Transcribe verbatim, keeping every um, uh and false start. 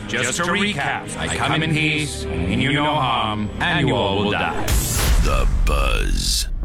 Just to recap, I come in peace, and you no harm, and you all will die. The Buzz.